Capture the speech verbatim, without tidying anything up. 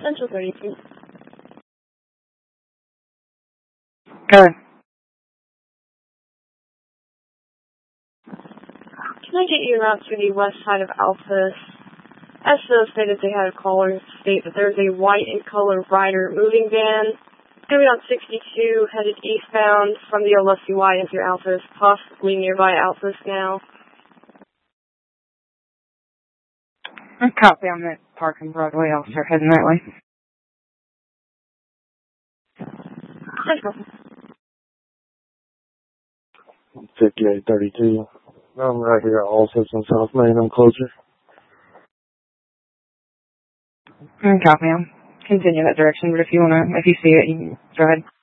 Central thirty-two. Go ahead. Can I get you route to the west side of Alpha? S O stated they had a caller state that there's a white and color rider moving van going to be on sixty-two, headed eastbound from the L S C Y into Alpha, possibly nearby Alpha now. A copy on that parking Broadway officer heading that way. fifty-eight thirty-two. I'm right here at All Systems South Main. I'm closer. Mm, copy. I'll continue that direction, but if you wanna, if you see it, you can go ahead.